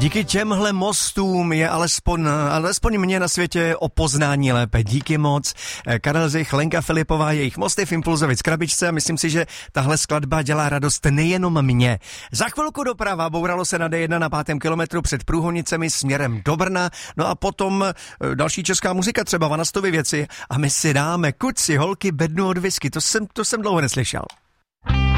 Díky těmhle mostům je alespoň mě na světě o poznání lépe. Díky moc. Karel Zich, Lenka Filipová, jejich mosty v Impulzovic krabičce a myslím si, že tahle skladba dělá radost nejenom mě. Za chvilku doprava, bouralo se na D1 na 5. kilometru před Průhonicemi směrem do Brna, no a potom další česká muzika, třeba Vanastovy věci a my si dáme kuci, holky, bednu od whisky, to jsem dlouho neslyšel.